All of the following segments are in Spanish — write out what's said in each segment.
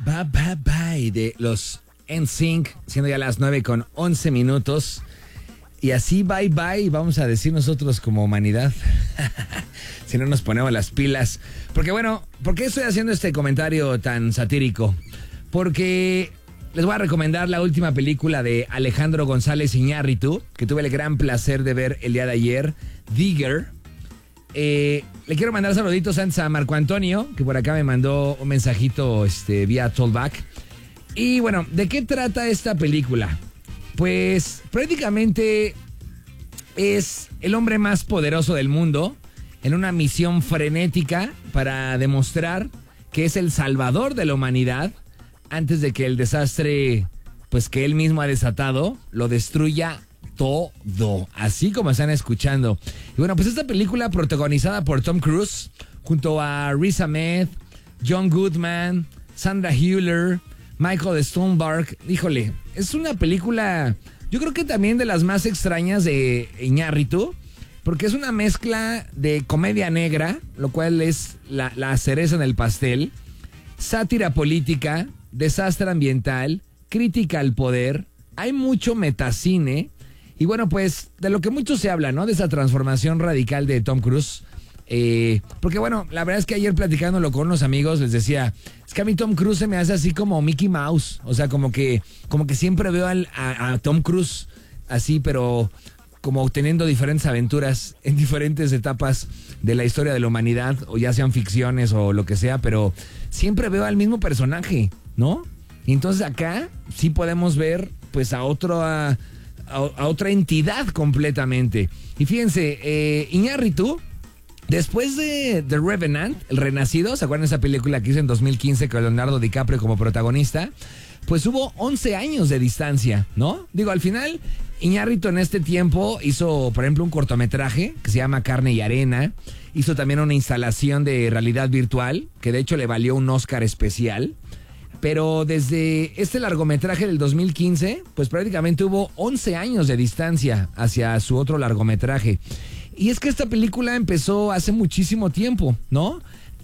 Bye Bye Bye de los NSYNC, siendo ya las 9:11. Y así bye bye vamos a decir nosotros como humanidad. Si no nos ponemos las pilas. Porque bueno, ¿por qué estoy haciendo este comentario tan satírico? Porque les voy a recomendar la última película de Alejandro González Iñárritu, que tuve el gran placer de ver el día de ayer, Digger. Le quiero mandar saluditos antes a Marco Antonio, que por acá me mandó un mensajito vía Tollback. Y bueno, ¿de qué trata esta película? Pues prácticamente es el hombre más poderoso del mundo en una misión frenética para demostrar que es el salvador de la humanidad antes de que el desastre, pues que él mismo ha desatado, lo destruya todo, así como están escuchando. Y bueno, pues esta película protagonizada por Tom Cruise, junto a Riz Ahmed, John Goodman, Sandra Hüller, Michael Stuhlbarg, híjole, es una película, yo creo que también de las más extrañas de Iñárritu, porque es una mezcla de comedia negra, lo cual es la cereza en el pastel, sátira política, desastre ambiental, crítica al poder, hay mucho metacine. Y bueno, pues de lo que mucho se habla, ¿no? De esa transformación radical de Tom Cruise. Porque bueno, la verdad es que ayer platicándolo con unos amigos les decía, es que a mí Tom Cruise se me hace así como Mickey Mouse. O sea, como que siempre veo a Tom Cruise así, pero como teniendo diferentes aventuras en diferentes etapas de la historia de la humanidad, o ya sean ficciones o lo que sea, pero siempre veo al mismo personaje, ¿no? Y entonces acá sí podemos ver pues a otra entidad completamente. Y fíjense, Iñárritu, después de The Revenant, El Renacido, ¿se acuerdan de esa película que hizo en 2015 con Leonardo DiCaprio como protagonista? Pues hubo 11 años de distancia, ¿no? Digo, al final, Iñárritu en este tiempo hizo, por ejemplo, un cortometraje que se llama Carne y Arena. Hizo también una instalación de realidad virtual, que de hecho le valió un Oscar especial. Pero desde este largometraje del 2015, pues prácticamente hubo 11 años de distancia hacia su otro largometraje. Y es que esta película empezó hace muchísimo tiempo, ¿no?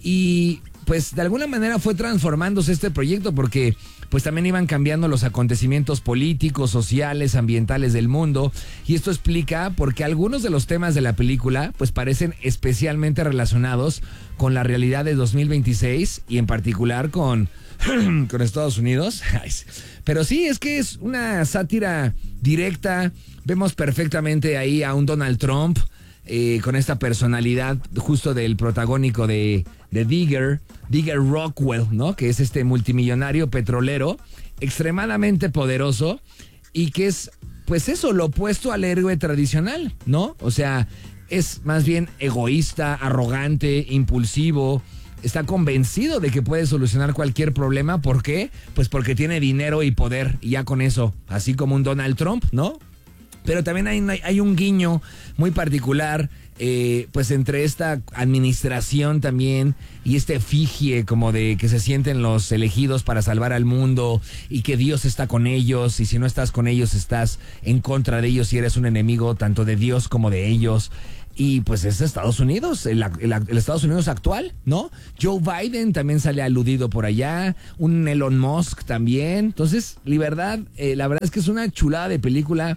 Y pues de alguna manera fue transformándose este proyecto porque pues también iban cambiando los acontecimientos políticos, sociales, ambientales del mundo. Y esto explica por qué algunos de los temas de la película pues parecen especialmente relacionados con la realidad de 2026 y en particular con Estados Unidos. Pero sí, es que es una sátira directa. Vemos perfectamente ahí a un Donald Trump con esta personalidad justo del protagónico de Digger Rockwell, ¿no? Que es este multimillonario petrolero extremadamente poderoso y que es, pues eso, lo opuesto al héroe tradicional, ¿no? O sea, es más bien egoísta, arrogante, impulsivo. Está convencido de que puede solucionar cualquier problema. ¿Por qué? Pues porque tiene dinero y poder. Y ya con eso, así como un Donald Trump, ¿no? Pero también hay un guiño muy particular, pues entre esta administración también y este efigie como de que se sienten los elegidos para salvar al mundo y que Dios está con ellos. Y si no estás con ellos, estás en contra de ellos y eres un enemigo tanto de Dios como de ellos. Y pues es Estados Unidos, el Estados Unidos actual, ¿no? Joe Biden también sale aludido por allá, un Elon Musk también. Entonces, la verdad es que es una chulada de película.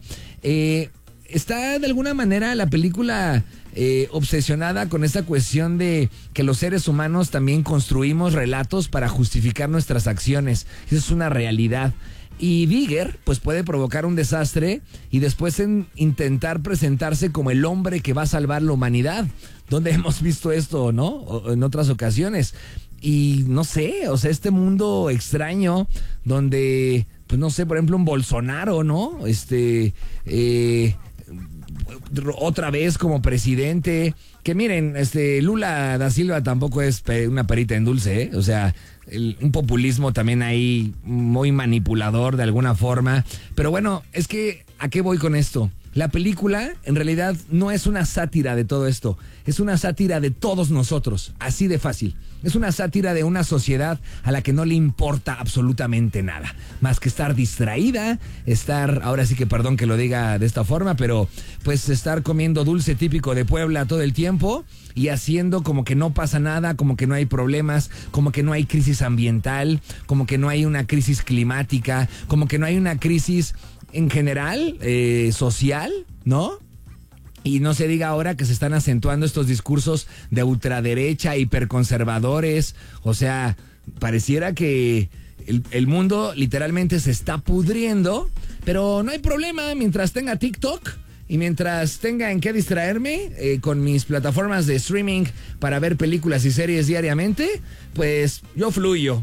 Está de alguna manera la película obsesionada con esta cuestión de que los seres humanos también construimos relatos para justificar nuestras acciones. Eso es una realidad. Y Digger, pues puede provocar un desastre y después intentar presentarse como el hombre que va a salvar la humanidad. ¿Dónde hemos visto esto, no? O en otras ocasiones. Y no sé, o sea, este mundo extraño donde, pues no sé, por ejemplo, un Bolsonaro, ¿no? Otra vez como presidente. Que miren, Lula da Silva tampoco es una perita en dulce, ¿eh? O sea, un populismo también ahí muy manipulador de alguna forma. Pero bueno, es que ¿a qué voy con esto? La película en realidad no es una sátira de todo esto, es una sátira de todos nosotros, así de fácil. Es una sátira de una sociedad a la que no le importa absolutamente nada, más que estar distraída, ahora sí que perdón que lo diga de esta forma, pero pues estar comiendo dulce típico de Puebla todo el tiempo y haciendo como que no pasa nada, como que no hay problemas, como que no hay crisis ambiental, como que no hay una crisis climática, como que no hay una crisis en general, social, ¿no? Y no se diga ahora que se están acentuando estos discursos de ultraderecha, hiperconservadores. O sea, pareciera que el mundo literalmente se está pudriendo, pero no hay problema mientras tenga TikTok y mientras tenga en qué distraerme con mis plataformas de streaming para ver películas y series diariamente, pues yo fluyo.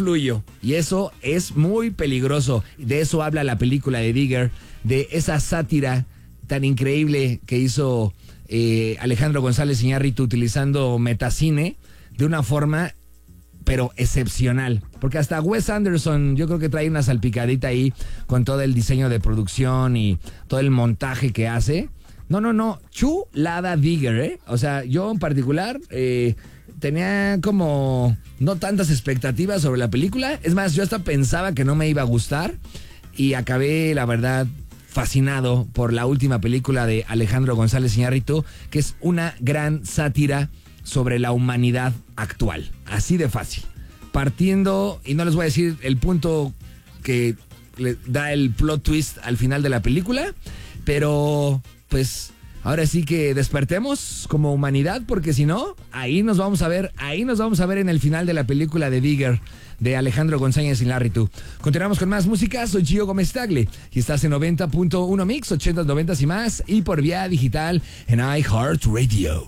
Y eso es muy peligroso. De eso habla la película de Digger, de esa sátira tan increíble que hizo Alejandro González Iñárritu utilizando metacine de una forma pero excepcional, porque hasta Wes Anderson yo creo que trae una salpicadita ahí con todo el diseño de producción y todo el montaje que hace. No, chulada Digger, ¿eh? O sea, yo en particular tenía como no tantas expectativas sobre la película, es más, yo hasta pensaba que no me iba a gustar y acabé, la verdad, fascinado por la última película de Alejandro González Iñárritu, que es una gran sátira sobre la humanidad actual, así de fácil. Partiendo, y no les voy a decir el punto que le da el plot twist al final de la película, pero pues ahora sí que despertemos como humanidad, porque si no, ahí nos vamos a ver en el final de la película de Digger, de Alejandro González Iñárritu. Continuamos con más música, soy Gio Gómez Tagle y estás en 90.1 Mix, 80s, 90s y más, y por vía digital en iHeartRadio.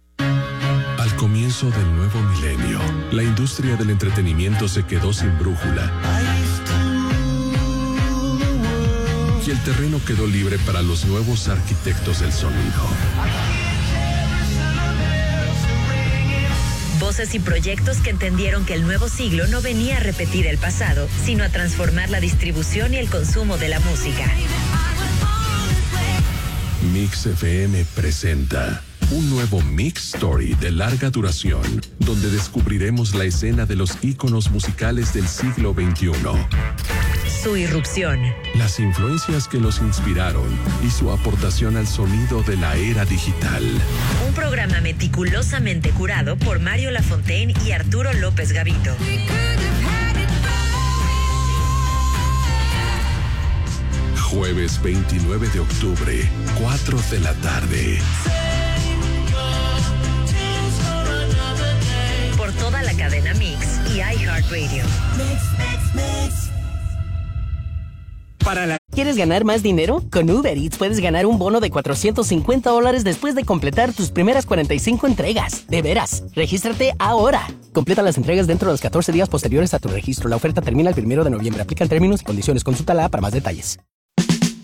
Al comienzo del nuevo milenio, la industria del entretenimiento se quedó sin brújula. Y el terreno quedó libre para los nuevos arquitectos del sonido. Voces y proyectos que entendieron que el nuevo siglo no venía a repetir el pasado, sino a transformar la distribución y el consumo de la música. Mix FM presenta un nuevo Mix Story de larga duración, donde descubriremos la escena de los íconos musicales del siglo XXI. Su irrupción. Las influencias que los inspiraron y su aportación al sonido de la era digital. Un programa meticulosamente curado por Mario Lafontaine y Arturo López Gavito. Jueves 29 de octubre, 4 de la tarde. Por toda la cadena Mix y iHeartRadio. ¿Quieres ganar más dinero? Con Uber Eats puedes ganar un bono de $450 después de completar tus primeras 45 entregas. ¡De veras! ¡Regístrate ahora! Completa las entregas dentro de los 14 días posteriores a tu registro. La oferta termina el 1 de noviembre. Aplican términos y condiciones. Consúltala para más detalles.